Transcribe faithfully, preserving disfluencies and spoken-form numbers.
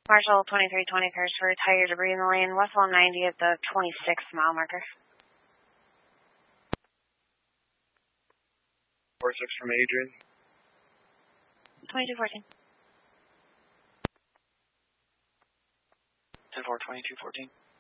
Marshall twenty-three twenty cars for tire debris in the lane, Westlawn ninety at the twenty-sixth mile marker. four six from Adrian. twenty-two fourteen. ten four, twenty-two fourteen.